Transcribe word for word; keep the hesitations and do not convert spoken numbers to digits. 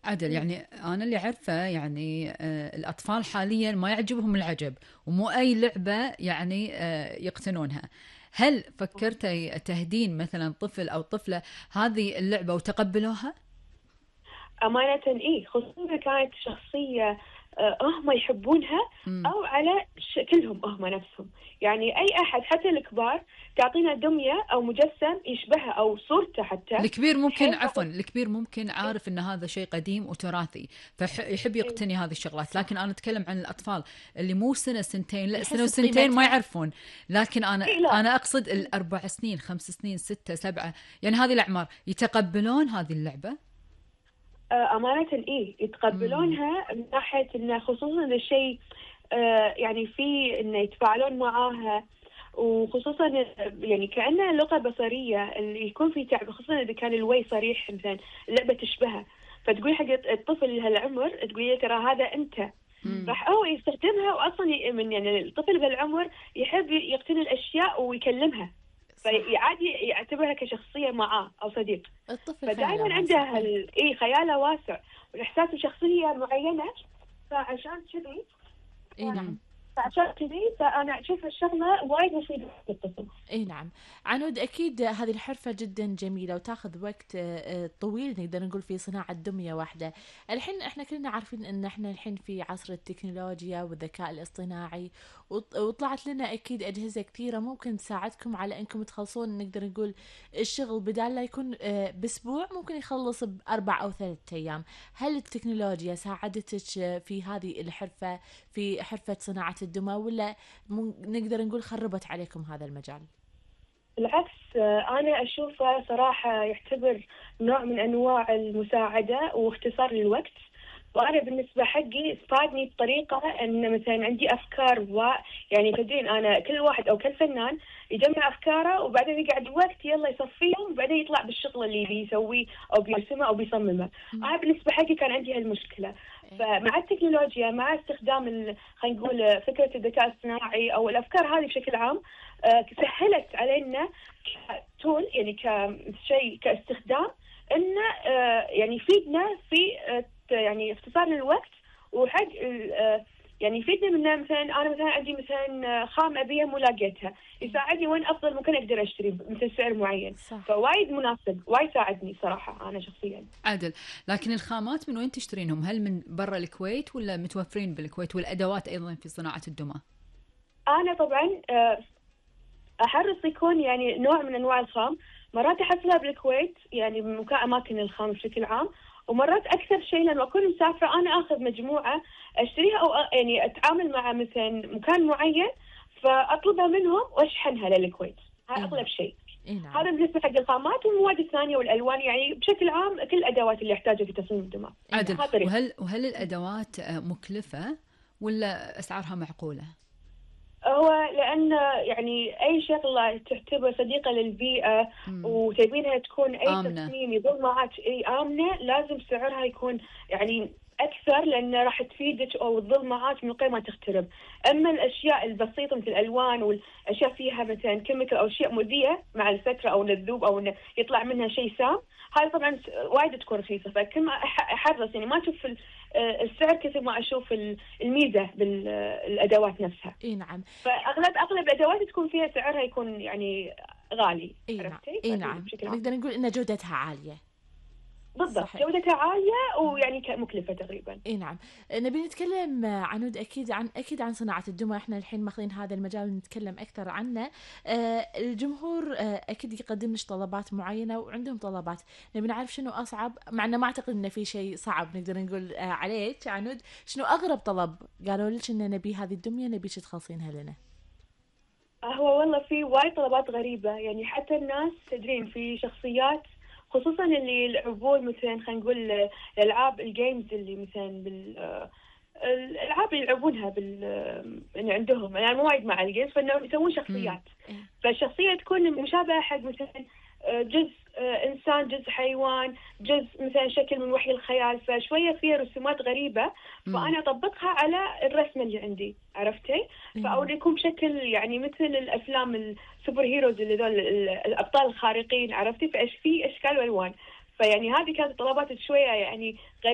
عدل، يعني أنا اللي أعرفه يعني آه الأطفال حاليا ما يعجبهم العجب، ومو أي لعبة يعني آه يقتنونها. هل فكرتي تهدين مثلا طفل أو طفلة هذه اللعبة وتقبلوها؟ أمانة إيه، خصوصا إذا كانت شخصية آه، هم يحبونها، امم. أو على شكلهم هم نفسهم. يعني أي أحد حتى الكبار تعطينا دمية أو مجسم يشبهها أو صورته حتى. الكبير ممكن، حيل عفوا، راح. الكبير ممكن عارف ان هذا شيء قديم وتراثي فيحب إيه، يقتني هذه الشغلات، لكن صح. انا اتكلم عن الاطفال اللي مو سنه سنتين، لا سنه يحس وسنتين ما بقيمتها. يعرفون. لكن انا إيه لا. انا اقصد الاربع سنين، خمس سنين، ستة، سبعة، يعني هذه الاعمار يتقبلون هذه اللعبه. آه، أمانة إيه، امم. يتقبلونها من ناحية إنه خصوصا إذا الشيء آه، يعني في إنه يتفاعلون معاها. وخصوصا يعني كأنها لغة بصرية اللي يكون في تعب، خصوصا إذا كان الوي صريح مثلا اللعبة تشبهها. فتقول حق الطفل لهالعمر، تقول له ترى هذا أنت. مم. راح هو يستخدمها، وأصلا من يعني الطفل بهالعمر يحب يقتني الأشياء ويكلمها، صح. فعادي يعتبرها كشخصية معاه أو صديق. الطفل خياله فدائما واسع. عنده اي. هال... إيه خياله واسع، والإحساس بشخصية معينة. فعشان كذي اي نعم. فعشان كذي فأنا أشوف الشغلة وايد مفيدة للطفل. اي نعم. عنود، اكيد هذه الحرفة جدا جميلة وتاخذ وقت آه، آه، طويل، نقدر نقول في صناعة دمية واحدة. الحين احنا كلنا عارفين ان احنا الحين في عصر التكنولوجيا والذكاء الاصطناعي، وط- وطلعت لنا اكيد اجهزة كثيرة ممكن تساعدكم على انكم تخلصون، نقدر نقول الشغل بدال لا يكون آه، باسبوع ممكن يخلص باربع او ثلاثة ايام. هل التكنولوجيا ساعدتك آه، في هذه الحرفة، في حرفة صناعة الدمى، ولا مم- نقدر نقول خربت عليكم هذا المجال؟ بالعكس، آه، أنا أشوفه صراحة يعتبر نوع من أنواع المساعدة واختصار للوقت. وأنا بالنسبة حقي فادني بطريقة أن مثلا عندي أفكار و... يعني تدرين أنا كل واحد أو كل فنان يجمع أفكاره وبعدين يقعد وقت يلا يصفيهم وبعدين يطلع بالشغل اللي بيسويه أو بيرسمه أو بيصممه. مم. أنا بالنسبة حقي كان عندي هالمشكلة. إيه. فمع التكنولوجيا، مع استخدام ال... خلينا نقول فكرة الذكاء الاصطناعي أو الأفكار هذه بشكل عام، آه، سهلت علينا كتول، يعني كشيء كاستخدام انه آه، يعني يفيدنا في آه، يعني اختصار للوقت. وحق ال- آه، يعني يفيدنا منه. مثلا انا مثلا عندي مثلا آه، خام ابيها مو لاقيتها، إيه. يساعدني وين افضل ممكن اقدر اشتري مثل سعر معين. صح. فوايد مناسب، وايد ساعدني صراحه انا شخصيا. عدل، لكن الخامات من وين تشترينهم؟ هل من برا الكويت ولا متوفرين بالكويت؟ والادوات ايضا في صناعه الدمى. انا طبعا آه، احرص يكون يعني نوع من انواع الخام. مرات احصلها بالكويت يعني بمكان اماكن الخام بشكل عام، ومرات اكثر شيء لما اكون مسافره انا اخذ مجموعه اشتريها، او أ- يعني اتعامل مع مثلا مكان معين فاطلبها منهم واشحنها للكويت. هاي اي اغلب نعم. شيء. اي نعم. هذا بالنسبه حق الخامات والمواد الثانيه والالوان، يعني بشكل عام كل الادوات اللي احتاجها في تصميم الدماغ. اي عدل، نعم. هذا طريقة. وهل وهل الادوات آه، مكلفه ولا اسعارها معقوله؟ هو لأن يعني أي شغلة تعتبر صديقة للبيئة امم. وتبينها تكون أي امنه. تصميم يظل معك أي آمنة، لازم سعرها يكون يعني أكثر، لأن راح تفيدك أو تظل معك من غير ما تخترب. أما الأشياء البسيطة مثل الألوان والأشياء فيها مثلا كيميكال أو أشياء مؤذية مع الفترة أو للذوب أو إنه يطلع منها شيء سام، هاي طبعا وايد تكون رخيصة. فكل ما أح- أحرص يعني ما أشوف ال- السعر كثر ما أشوف الميزة بالأدوات نفسها. اي نعم. فاغلب اغلب الادوات تكون فيها سعرها يكون يعني غالي، اي نعم. عرفتي؟ اي فهي نعم، بشكل عام نقدر نقول ان جودتها عالية. بالضبط صحيح. جودتها عاليه ويعني ك- مكلفه تقريبا. اي نعم. نبي نتكلم آه، عنود اكيد عن اكيد عن صناعة الدمى، احنا الحين ماخذين هذا المجال نتكلم اكثر عنه. آه، الجمهور آه، اكيد يقدم لك طلبات معينة وعندهم طلبات، نبي نعرف شنو اصعب، مع انه ما اعتقد انه في شيء صعب نقدر نقول آه، عليك عنود. شنو اغرب طلب قالوا لك ان نبي هذه الدمية نبيك تخلصين لنا؟ هو والله في وايد طلبات غريبه، يعني حتى الناس تدرين في شخصيات خصوصا اللي يلعبون مثلا خلينا نقول الالعاب الجيمز اللي مثلا بال الالعاب اللي يلعبونها بال يعني عندهم يعني مو وايد مع الجيمز، فانهم يسوون امم. شخصيات. اي. فالشخصيه تكون مشابهه حق مثلا آه، جزء آه، انسان، جزء حيوان، جزء مثلا شكل من وحي الخيال، فشويه فيها رسومات غريبه. امم. فانا اطبقها على الرسمه اللي عندي، عرفتي؟ اي فأو نعم. يكون بشكل يعني مثل الافلام السوبر هيروز اللي ذول ال- الابطال الخارقين، عرفتي؟ فايش في اشكال والوان. فيعني هذه كانت طلبات شويه يعني